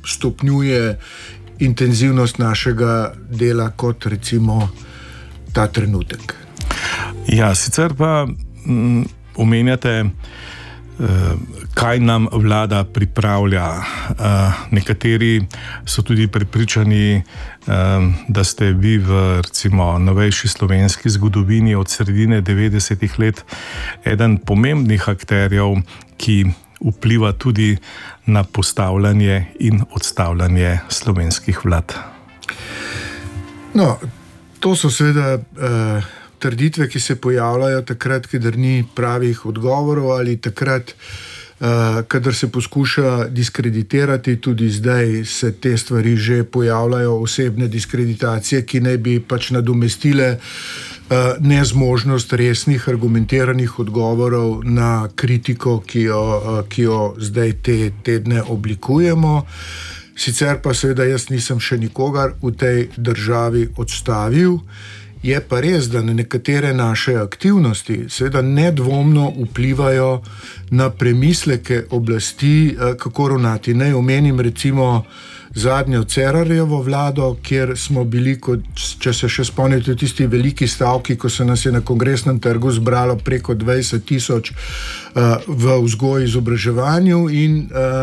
stopnjuje intenzivnost našega dela kot recimo ta trenutek. Ja, sicer pa omenjate, kaj nam vlada pripravlja. Nekateri so tudi prepričani, da ste vi v recimo novejši slovenski zgodovini od sredine 90-ih let eden pomembnih akterjev, ki vpliva tudi na postavljanje in odstavljanje slovenskih vlad. No, to so seveda trditve, ki se pojavljajo takrat, kadar ni pravih odgovorov ali takrat, kadar se poskuša diskreditirati. Tudi zdaj se te stvari že pojavljajo, osebne diskreditacije, ki naj bi pač nadomestile nezmožnost resnih, argumentiranih odgovorov na kritiko, ki jo zdaj te tedne oblikujemo. Sicer pa seveda jaz nisem še nikogar v tej državi odstavil. Je pa res, da na nekatere naše aktivnosti seveda nedvomno vplivajo na premisleke oblasti, kako ravnati. Naj omenim recimo zadnjo Cerarjevo vlado, kjer smo bili, če se še spomnite, tisti veliki stavki, ko se nas je na Kongresnem trgu zbralo preko 20,000 v vzgoji in izobraževanju, in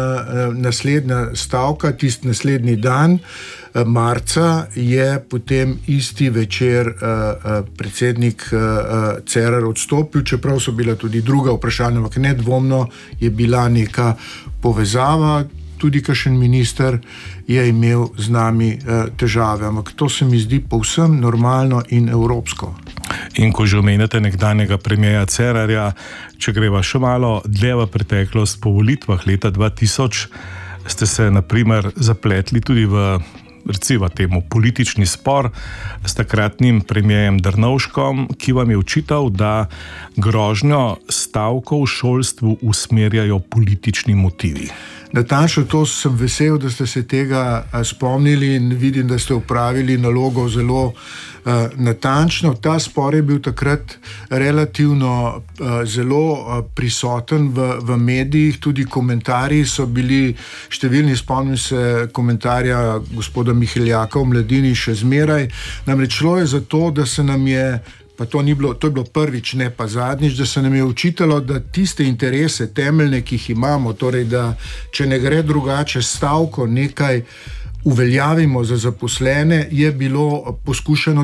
naslednja stavka, tisti naslednji dan, marca, je potem isti večer predsednik Cerar odstopil, čeprav so bila tudi druga vprašanja, ampak nedvomno je bila neka povezava. Tudi kakšen minister je imel z nami težave, ampak to se mi zdi povsem normalno in evropsko. In ko že omenjate nekdanjega premierja Cerarja, če greva še malo dlje v preteklost, po volitvah leta 2000 ste se na primer zapletli tudi v recimo temu politični spor s takratnim premierjem Drnovškom, ki vam je očital, da grožnjo stavkov v šolstvu usmerjajo politični motivi. Natančno, to sem vesel, da ste se tega spomnili, in vidim, da ste opravili nalogo zelo natančno. Ta spor je bil takrat relativno zelo prisoten v medijih, tudi komentarji so bili številni. Spomnim se komentarja gospoda Miheljaka v Mladini še zmeraj. Namreč šlo je za to, da se nam je, pa to je bilo prvič, ne pa zadnjič, da se nam je očitalo, da tiste interese temeljne, ki jih imamo, torej da če ne gre drugače, stavko nekaj uveljavimo za zaposlene, je bilo poskušano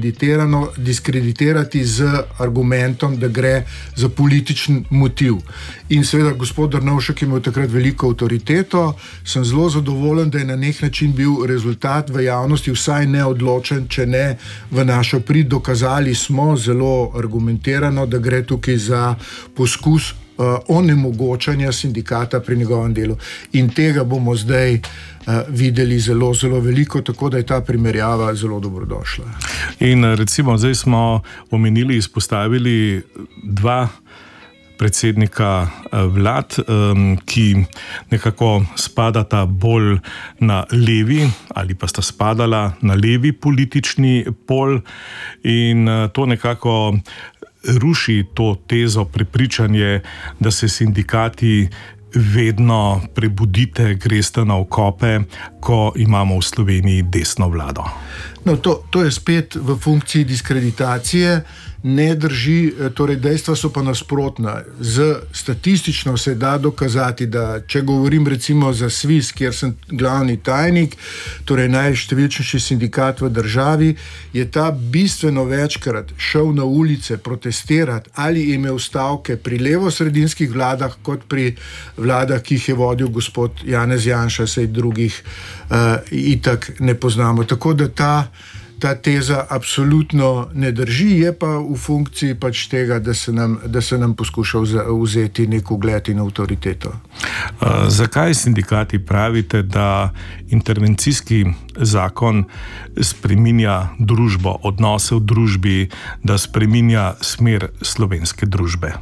diskreditirati z argumentom, da gre za političen motiv. In seveda gospod Drnovšek je imel takrat veliko avtoriteto. Sem zelo zadovoljen, da je na nek način bil rezultat v javnosti vsaj neodločen, če ne v našo prid. Dokazali smo zelo argumentirano, da gre tukaj za poskus onemogočanja sindikata pri njegovem delu. In tega bomo zdaj videli zelo, zelo veliko, tako da je ta primerjava zelo dobrodošla. In recimo zdaj smo omenili, izpostavili dva predsednika vlad, ki nekako spadata bolj na levi ali pa sta spadala na levi politični pol, in to nekako ruši to tezo, prepričanje, da se sindikati vedno prebudite, greste na okope, ko imamo v Sloveniji desno vlado. No, to je spet v funkciji diskreditacije. Ne drži, torej dejstva so pa nasprotna. Statistično se da dokazati, da če govorim recimo za SVIZ, kjer sem glavni tajnik, torej najštevilčnejši sindikat v državi, je ta bistveno večkrat šel na ulice protestirati ali imel stavke pri levosredinskih vladah kot pri vladah, ki jih je vodil gospod Janez Janša, saj drugih itak ne poznamo. Tako da ta teza absolutno ne drži, je pa v funkciji pač tega, da se nam poskuša vzeti nek ugled in avtoriteto. Zakaj sindikati pravite, da intervencijski zakon spreminja družbo, odnose v družbi, da spreminja smer slovenske družbe?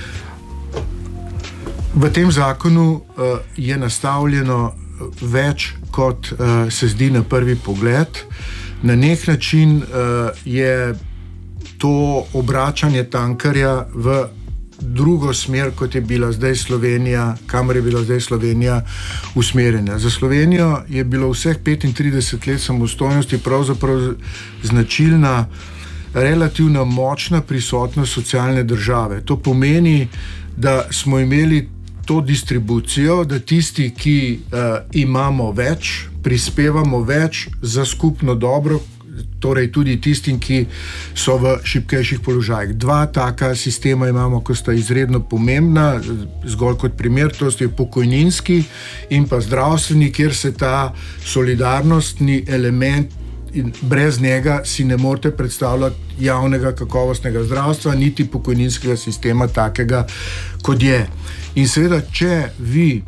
V tem zakonu je nastavljeno več, kot se zdi na prvi pogled. Na nek način je to obračanje tankerja v drugo smer, kot je bila zdaj Slovenija, kamor je bila zdaj Slovenija usmerjena. Za Slovenijo je bilo vseh 35 let samostojnosti pravzaprav značilna relativno močna prisotnost socialne države. To pomeni, da smo imeli to distribucijo, da tisti, ki imamo več, prispevamo več za skupno dobro, torej tudi tistim, ki so v šibkejših položajih. Dva taka sistema imamo, ko sta izredno pomembna, zgolj kot primer, to je pokojninski in pa zdravstveni, kjer se ta solidarnostni element in brez njega si ne morete predstavljati javnega kakovostnega zdravstva, niti pokojninskega sistema takega, kot je. In seveda, če vi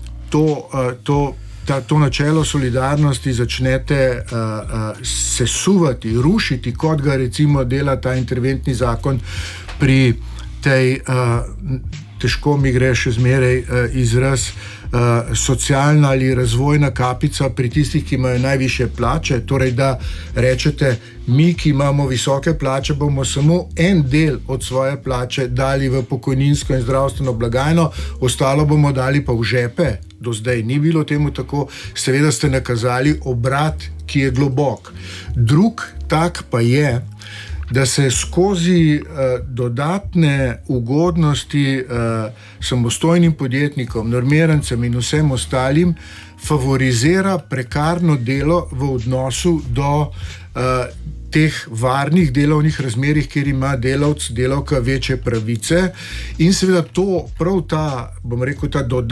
to načelo solidarnosti začnete sesuvati, rušiti, kot ga recimo dela ta interventni zakon pri tej, težko mi gre še zmeraj izraz, socialna ali razvojna kapica pri tistih, ki imajo najvišje plače, torej da rečete, mi, ki imamo visoke plače, bomo samo en del od svoje plače dali v pokojninsko in zdravstveno blagajno, ostalo bomo dali pa v žepe. Do zdaj ni bilo temu tako, seveda ste nakazali obrat, ki je globok. Drug tak pa je, da se skozi dodatne ugodnosti samostojnim podjetnikom, normirancem in vsem ostalim favorizira prekarno delo v odnosu do teh varnih delovnih razmerih, kjer ima delavc, delavka večje pravice in seveda to, prav ta, bom rekel,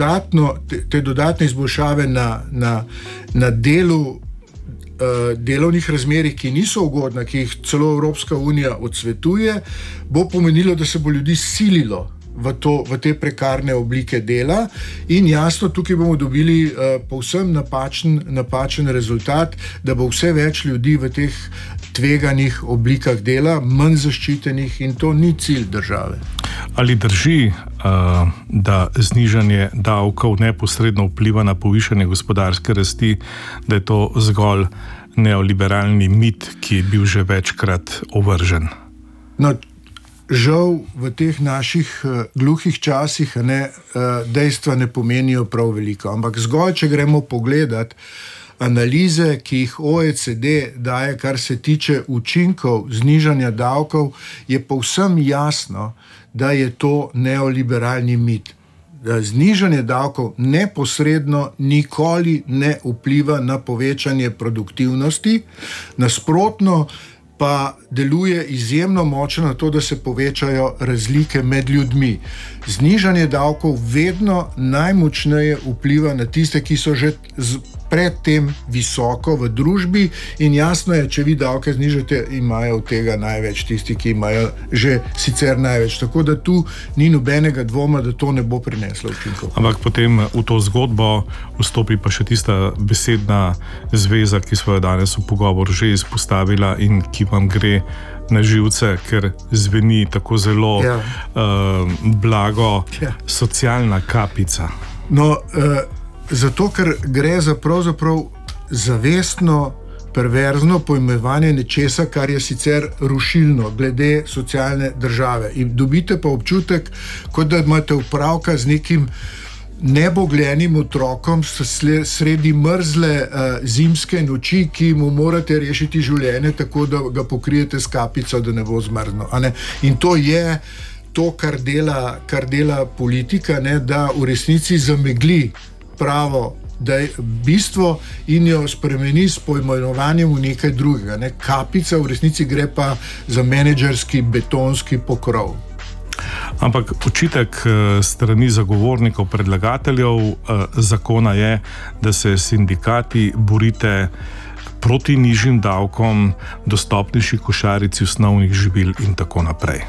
te dodatne izboljšave na delu delovnih razmerih, ki niso ugodna, ki jih celo Evropska unija odsvetuje, bo pomenilo, da se bo ljudi sililo v te prekarne oblike dela in jasno, tukaj bomo dobili povsem napačen rezultat, da bo vse več ljudi v teh tveganih oblikah dela, manj zaščitenih in to ni cilj države. Ali drži, da znižanje davkov neposredno vpliva na povišanje gospodarske rasti, da je to zgolj neoliberalni mit, ki je bil že večkrat ovržen? No, žal v teh naših gluhih časih dejstva ne pomenijo prav veliko, ampak zgolj, če gremo pogledat analize, ki jih OECD daje, kar se tiče učinkov znižanja davkov, je povsem jasno, da je to neoliberalni mit. Znižanje davkov neposredno nikoli ne vpliva na povečanje produktivnosti, nasprotno pa deluje izjemno močno na to, da se povečajo razlike med ljudmi. Znižanje davkov vedno najmočneje vpliva na tiste, ki so že predtem visoko v družbi in jasno je, če vi davke znižate, imajo od tega največ tisti, ki imajo že sicer največ. Tako da tu ni nobenega dvoma, da to ne bo prineslo učinkov. Ampak potem v to zgodbo vstopi pa še tista besedna zveza, ki smo jo danes v pogovoru že izpostavila in ki vam gre na živce, ker zveni tako zelo blago, socialna kapica. No, zato, ker gre za pravzaprav zavestno, perverzno pojmovanje nečesa, kar je sicer rušilno glede socialne države. In dobite pa občutek, kot da imate opravka z nekim nebogljenim otrokom sredi mrzle zimske noči, ki mu morate rešiti življenje tako, da ga pokrijete s kapico, da ne bo zmrzno. In to je to, kar dela politika, da v resnici zamegli pravo bistvo in jo spremeni s pojmovanjem v nekaj drugega. Kapica v resnici gre pa za menedžerski betonski pokrov. Ampak očitek strani zagovornikov, predlagateljev zakona je, da se sindikati borite proti nižjim davkom, dostopnejši košarici osnovnih živil in tako naprej.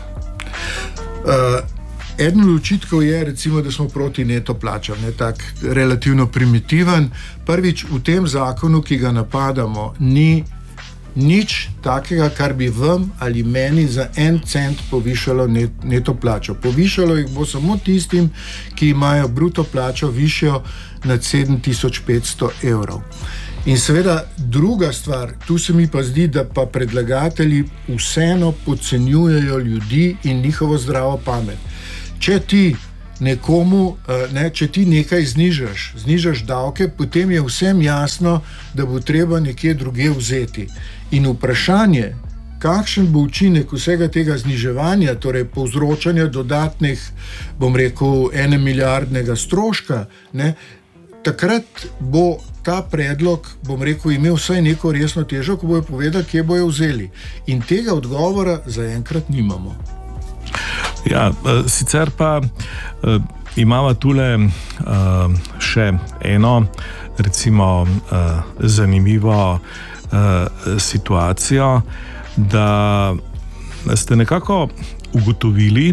Eden od očitkov je, recimo, da smo proti neto plačam, tak relativno primitiven. Prvič, v tem zakonu, ki ga napadamo, ni nič takega, kar bi vam ali meni za 1 cent povišalo neto plačo. Povišalo jih bo samo tistim, ki imajo bruto plačo višjo nad 7500 evrov. In seveda druga stvar, tu se mi pa zdi, da pa predlagatelji vseeno podcenjujejo ljudi in njihovo zdravo pamet. če ti nekomu, če ti nekaj znižaš davke, potem je vsem jasno, da bo treba nekje druge vzeti. In vprašanje, kakšen bo učinek vsega tega zniževanja, torej povzročanja dodatnih, bom rekel, 1 milijardnega stroška, takrat bo ta predlog, bom rekel, imel vsaj neko resno težo, ko bojo povedali, kje bojo vzeli. In tega odgovora zaenkrat nimamo. Ja, sicer pa imamo tule še eno, recimo, zanimivo situacijo, da ste nekako ugotovili,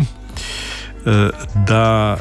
da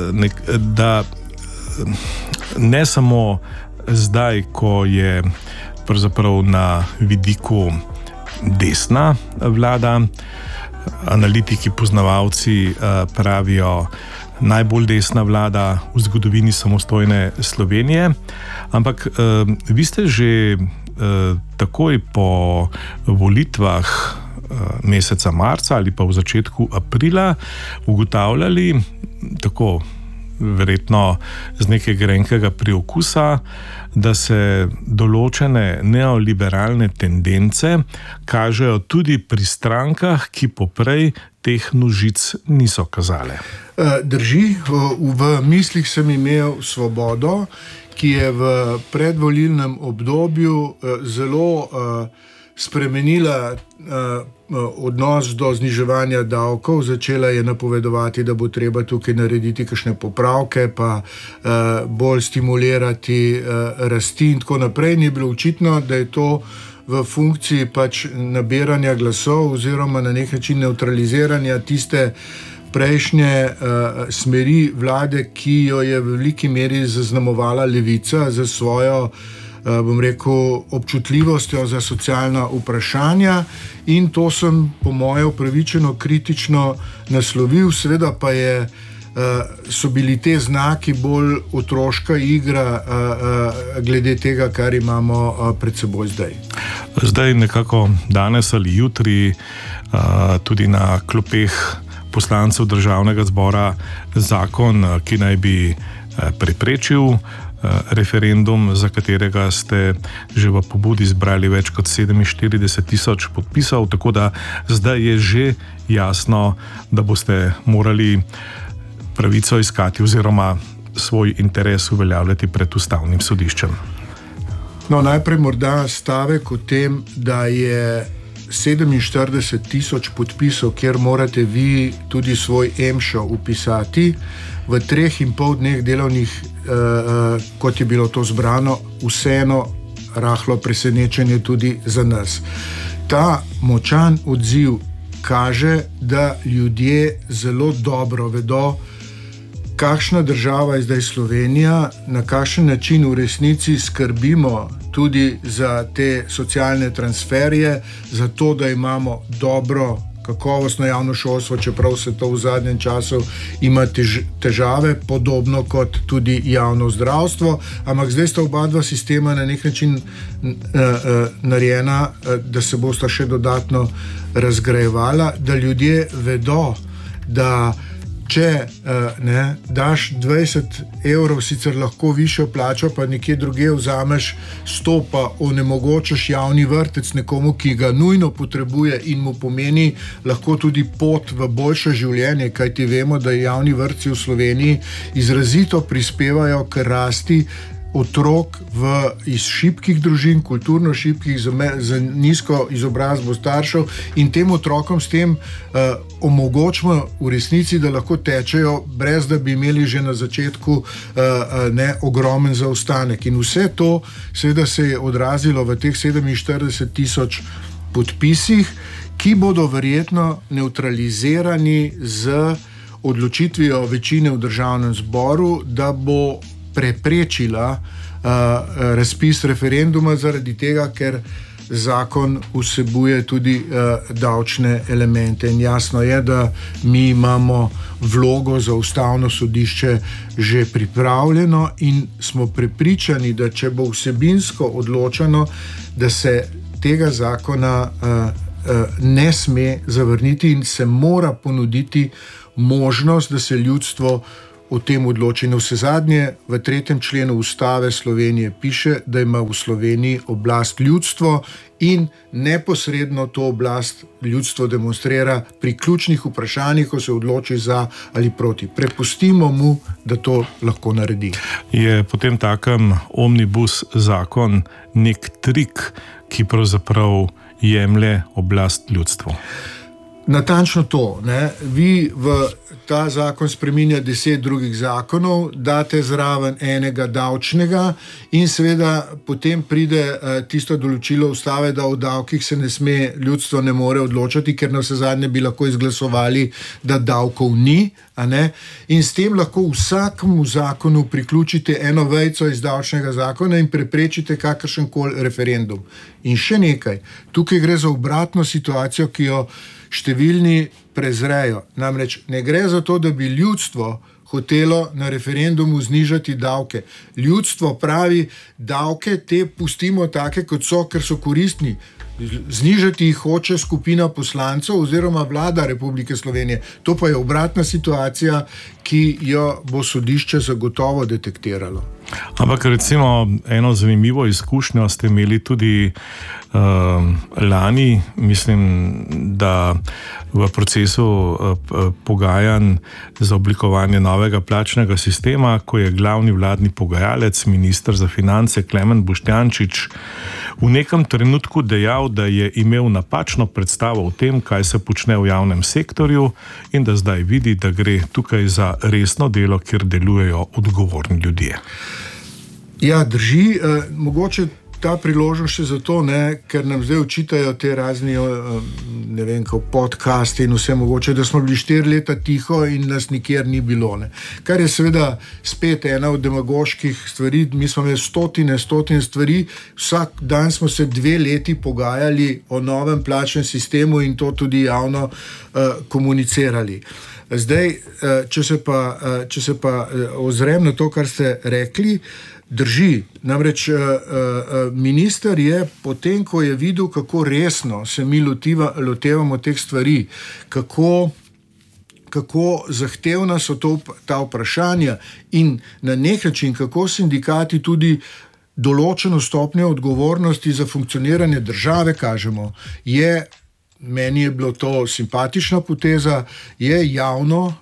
ne samo zdaj, ko je pravzaprav na vidiku desna vlada, analitiki, poznavalci pravijo najbolj desna vlada v zgodovini samostojne Slovenije, ampak vi ste že takoj po volitvah meseca marca ali pa v začetku aprila ugotavljali, tako verjetno z nekaj grenkega priokusa, da se določene neoliberalne tendence kažejo tudi pri strankah, ki poprej teh nožic niso kazale. Drži, v mislih sem imel Svobodo, ki je v predvolilnem obdobju zelo spremenila odnos do zniževanja davkov, začela je napovedovati, da bo treba tukaj narediti kakšne popravke, pa bolj stimulirati rasti in tako naprej. Ni bilo očitno, da je to v funkciji pač nabiranja glasov oziroma na nek način neutraliziranja tiste prejšnje smeri vlade, ki jo je v veliki meri zaznamovala Levica za svojo, bom rekel, občutljivostjo za socialna vprašanja, in to sem po moje upravičeno kritično naslovil, seveda pa so bili te znaki bolj otroška igra glede tega, kar imamo pred seboj zdaj. Zdaj nekako danes ali jutri tudi na klopeh poslancev Državnega zbora zakon, ki naj bi preprečil referendum, za katerega ste že v pobudi zbrali več kot 47,000 podpisov, tako da zdaj je že jasno, da boste morali pravico iskati oziroma svoj interes uveljavljati pred ustavnim sodiščem. No, najprej morda stavek o tem, da je 47,000 podpisov, kjer morate vi tudi svoj EMŠO upisati, v 3,5 dneh delovnih, kot je bilo to zbrano, vseeno rahlo presenečenje tudi za nas. Ta močan odziv kaže, da ljudje zelo dobro vedo, kakšna država je zdaj Slovenija, na kakšen način v resnici skrbimo tudi za te socialne transferje, za to, da imamo dobro, kakovostno javno šolstvo, čeprav se to v zadnjem času ima težave, podobno kot tudi javno zdravstvo, ampak zdaj sta oba dva sistema na nek način narejena, da se bosta še dodatno razgrajevala, da ljudje vedo, da če daš 20 evrov, sicer lahko višjo plačo, pa nekje drugje vzameš 100, pa onemogočiš javni vrtec nekomu, ki ga nujno potrebuje in mu pomeni lahko tudi pot v boljše življenje, kajti vemo, da javni vrtci v Sloveniji izrazito prispevajo k rasti otrok iz šibkih družin, kulturno šibkih, z nizko izobrazbo staršev, in tem otrokom s tem omogočimo v resnici, da lahko tečejo, brez da bi imeli že na začetku ogromen zaostanek. In vse to seveda se je odrazilo v teh 47,000 podpisih, ki bodo verjetno neutralizirani z odločitvijo večine v Državnem zboru, da bo preprečila razpis referenduma zaradi tega, ker zakon vsebuje tudi davčne elemente. In jasno je, da mi imamo vlogo za ustavno sodišče že pripravljeno in smo prepričani, da če bo vsebinsko odločeno, da se tega zakona ne sme zavrniti in se mora ponuditi možnost, da se ljudstvo o tem odloči. Na vsezadnje v 3. členu Ustave Slovenije piše, da ima v Sloveniji oblast ljudstvo in neposredno to oblast ljudstvo demonstrira pri ključnih vprašanjih, ko se odloči za ali proti. Prepustimo mu, da to lahko naredi. Je potem takem omnibus zakon nek trik, ki pravzaprav jemlje oblast ljudstvu? Natančno to. Ne? Vi v ta zakon spreminja 10 drugih zakonov, date zraven enega davčnega in seveda potem pride tisto določilo Ustave, da o davkih se ne sme, ljudstvo ne more odločati, ker na vsezadnje bi lahko izglasovali, da davkov ni. A ne? In s tem lahko vsakemu zakonu priključite eno vejico iz davčnega zakona in preprečite kakršenkoli referendum. In še nekaj, tukaj gre za obratno situacijo, ki jo številni prezrejo. Namreč ne gre za to, da bi ljudstvo hotelo na referendumu znižati davke. Ljudstvo pravi, davke te pustimo take, kot so, ker so koristni. Znižati jih hoče skupina poslancev oziroma vlada Republike Slovenije. To pa je obratna situacija, ki jo bo sodišče zagotovo detektiralo. Ampak recimo eno zanimivo izkušnjo ste imeli tudi lani, mislim, da v procesu pogajanj za oblikovanje novega plačnega sistema, ko je glavni vladni pogajalec, minister za finance Klemen Boštjančič, v nekem trenutku dejal, da je imel napačno predstavo o tem, kaj se počne v javnem sektorju in da zdaj vidi, da gre tukaj za resno delo, kjer delujejo odgovorni ljudje. Ja, drži. Mogoče ta priložnost še zato, ker nam zdaj očitajo te razni, ne vem, podcasti in vse mogoče, da smo bili 4 leta tiho in nas nikjer ni bilo. Kar je seveda spet ena od demagoških stvari. Mi smo imeli stotine stvari, vsak dan smo se 2 leti pogajali o novem plačnem sistemu in to tudi javno komunicirali. Zdaj, če se pa ozrem na to, kar ste rekli, drži. Namreč minister je potem, ko je videl, kako resno se mi lotevamo teh stvari, kako zahtevna so ta vprašanja in na nek način, kako sindikati tudi določeno stopnjo odgovornosti za funkcioniranje države kažemo, meni je bilo to simpatična poteza, je javno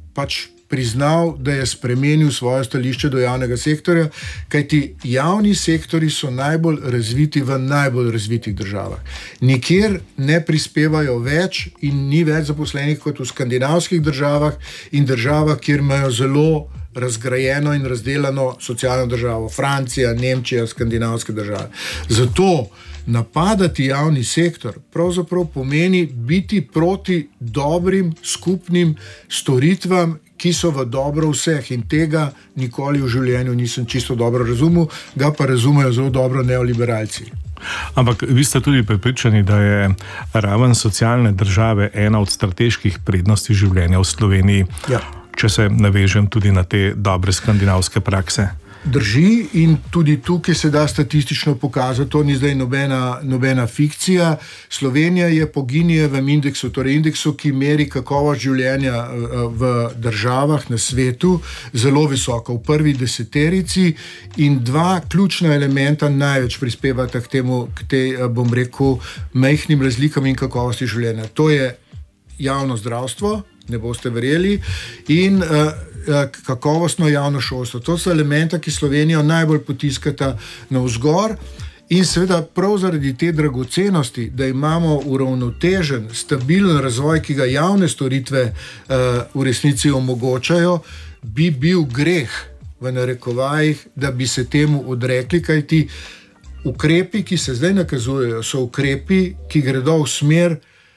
priznal, da je spremenil svoje stališče do javnega sektorja, kajti javni sektori so najbolj razviti v najbolj razvitih državah. Nikjer ne prispevajo več in ni več zaposlenih kot v skandinavskih državah in državah, kjer imajo zelo razgrajeno in razdelano socialno državo. Francija, Nemčija, skandinavske države. Zato napadati javni sektor pravzaprav pomeni biti proti dobrim skupnim storitvam, ki so v dobro vseh, in tega nikoli v življenju nisem čisto dobro razumel, ga pa razumejo zelo dobro neoliberalci. Ampak vi ste tudi prepričani, da je raven socialne države ena od strateških prednosti življenja v Sloveniji, če se navežem tudi na te dobre skandinavske prakse? Drži, in tudi tukaj se da statistično pokazati, to ni zdaj nobena fikcija. Slovenija je po Ginijevem indeksu, torej indeksu, ki meri kakovost življenja v državah na svetu, zelo visoko, v prvi 10-terici, in 2 ključna elementa največ prispevata k tej, bom rekel, majhnim razlikam in kakovosti življenja. To je javno zdravstvo, ne boste verjeli, in kakovostno javno šolstvo. To so elementa, ki Slovenijo najbolj potiskata navzgor, in seveda prav zaradi te dragocenosti, da imamo uravnotežen, stabilen razvoj, ki ga javne storitve v resnici omogočajo, bi bil greh, v narekovajih, da bi se temu odrekli, kajti ukrepi, ki se zdaj nakazujejo, so ukrepi, ki gredo v smer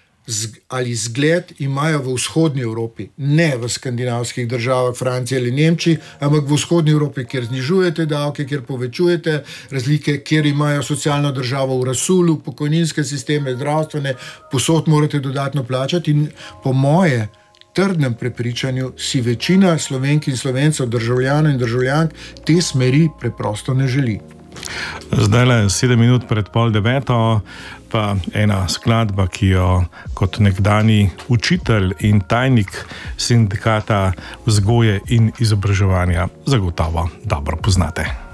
ali zgled imajo v vzhodnji Evropi, ne v skandinavskih državah, Franciji ali Nemčiji, ampak v vzhodnji Evropi, kjer znižujete davke, kjer povečujete razlike, kjer imajo socialno državo v rasulu, pokojninske sisteme, zdravstvene, povsod morate dodatno plačati, in po moje trdnem prepričanju si večina Slovenk in Slovencev, državljanov in državljank, te smeri preprosto ne želi. Zdaj le 7 minut pred 8:30, pa ena skladba, ki jo kot nekdani učitelj in tajnik sindikata vzgoje in izobraževanja zagotovo dobro poznate.